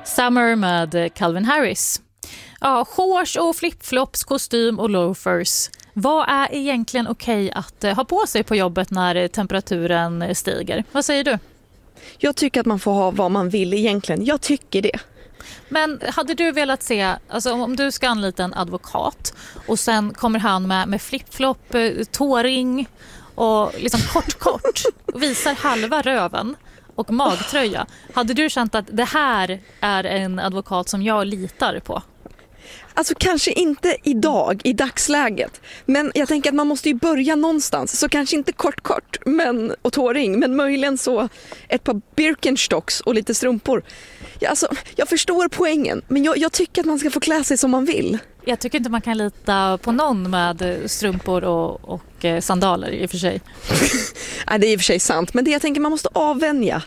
Summer med Calvin Harris. Ja, shorts och flipflops, kostym och loafers. Vad är egentligen okej att ha på sig på jobbet när temperaturen stiger? Vad säger du? Jag tycker att man får ha vad man vill egentligen. Jag tycker det. Men hade du velat se, alltså om du ska anlita en advokat och sen kommer han med flipflop, tåring och liksom kort och visar halva röven och magtröja. Hade du känt att det här är en advokat som jag litar på? Alltså kanske inte idag, i dagsläget. Men jag tänker att man måste ju börja någonstans. Så kanske inte kort och tåring. Men möjligen så ett par Birkenstocks och lite strumpor. Ja, alltså, jag förstår poängen. Men jag tycker att man ska få klä sig som man vill. Jag tycker inte man kan lita på någon med strumpor och sandaler i och för sig. Nej, det är i och för sig sant. Men det jag tänker man måste avvänja.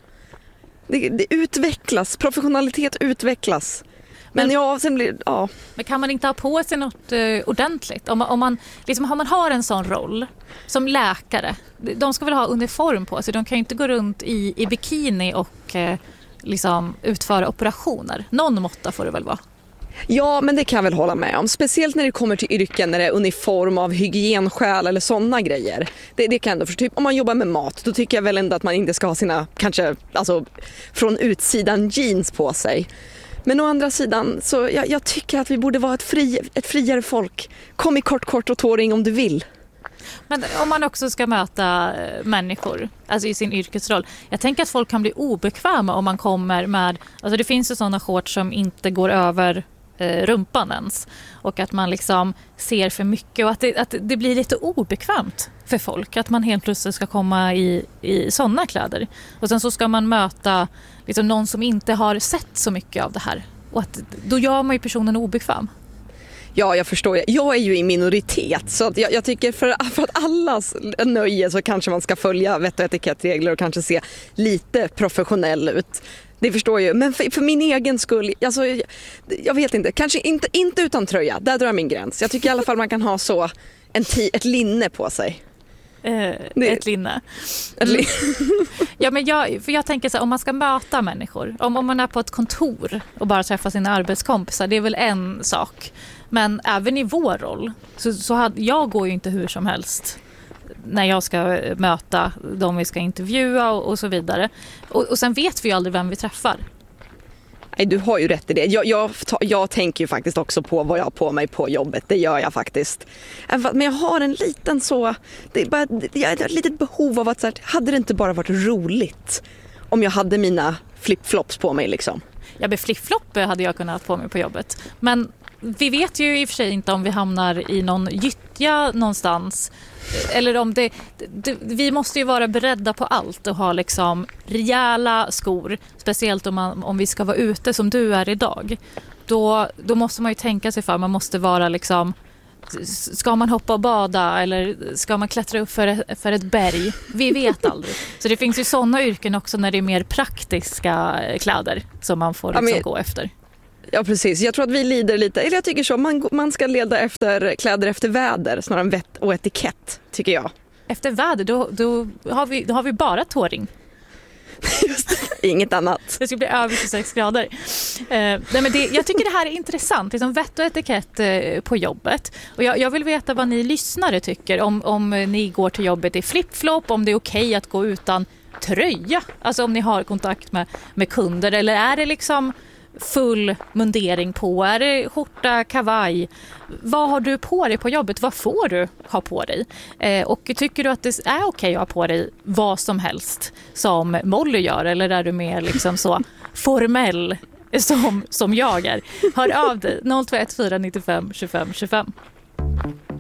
Det utvecklas. Professionalitet utvecklas. Men sen blir Men kan man inte ha på sig något ordentligt? Om man liksom, har man har en sån roll som läkare, de ska väl ha uniform på sig. De kan ju inte gå runt i bikini och liksom utföra operationer. Någon måtta får det väl vara. Ja, men det kan jag väl hålla med om. Speciellt när det kommer till yrken när det är uniform av hygienskäl eller sådana grejer. Det kan jag ändå förstå. Typ, om man jobbar med mat, då tycker jag väl ändå att man inte ska ha sina, kanske, alltså från utsidan jeans på sig. Men å andra sidan, så jag tycker att vi borde vara ett friare folk. Kom i kort och tåring om du vill. Men om man också ska möta människor, alltså i sin yrkesroll. Jag tänker att folk kan bli obekväma om man kommer med, alltså det finns ju sådana shorts som inte går över rumpan ens. Och att man liksom ser för mycket och att det blir lite obekvämt för folk. Att man helt plötsligt ska komma i sådana kläder. Och sen så ska man möta liksom någon som inte har sett så mycket av det här. Och att, då gör man ju personen obekväm. Ja, jag förstår. Jag är ju i minoritet, så att jag tycker för att allas nöje så kanske man ska följa vett- och etikettregler och kanske se lite professionell ut. Det förstår jag ju. Men för min egen skull, alltså, jag vet inte. Kanske inte utan tröja. Där drar jag min gräns. Jag tycker i alla fall man kan ha så ett linne på sig. Ett linne. Ja, men jag tänker så här, om man ska möta människor, om man är på ett kontor och bara träffa sina arbetskompisar, det är väl en sak. Men även i vår roll jag går ju inte hur som helst när jag ska möta de vi ska intervjua och så vidare. Och sen vet vi ju aldrig vem vi träffar. Nej, du har ju rätt i det. Jag tänker ju faktiskt också på vad jag har på mig på jobbet. Det gör jag faktiskt. Men jag har en liten så... jag har ett litet behov av att så här, hade det inte bara varit roligt om jag hade mina flipflops på mig liksom. Ja, men flipflop hade jag kunnat ha på mig på jobbet. Men vi vet ju i och för sig inte om vi hamnar i någon gyttja någonstans. Eller om vi måste ju vara beredda på allt och ha liksom rejäla skor. Speciellt om vi ska vara ute som du är idag. Då måste man ju tänka sig för. Man måste vara liksom... Ska man hoppa och bada eller ska man klättra upp för ett berg? Vi vet aldrig. Så det finns ju sådana yrken också när det är mer praktiska kläder som man får liksom gå efter. Ja, precis. Jag tror att vi lider lite, eller jag tycker så, man ska leda efter kläder efter väder snarare än vett och etikett, tycker jag. Efter väder, då har vi bara tåring. Just det, inget annat. Det ska bli över 26 grader. Jag tycker det här är intressant, liksom vett och etikett på jobbet. Och jag vill veta vad ni lyssnare tycker, om ni går till jobbet i flipflop, om det är okej att gå utan tröja. Alltså om ni har kontakt med kunder, eller är det liksom full mundering på? Är det skjorta, kavaj? Vad har du på dig på jobbet? Vad får du ha på dig? Och tycker du att det är okej att ha på dig vad som helst som Molly gör? Eller är du mer liksom så formell som jag är? Hör av dig 021 495 25 25.